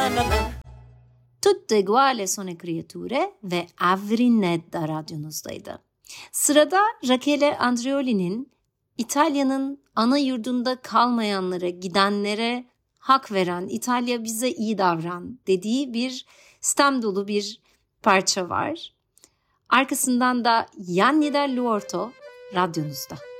Tutte uguali sono creature ve Avrinedda radyonuzdaydı. Sırada Rachele Andreoli'nin İtalya'nın ana yurdunda kalmayanlara, gidenlere hak veren, İtalya bize iyi davran dediği bir stem dolu bir parça var. Arkasından da Yanni del Luorto radyonuzda.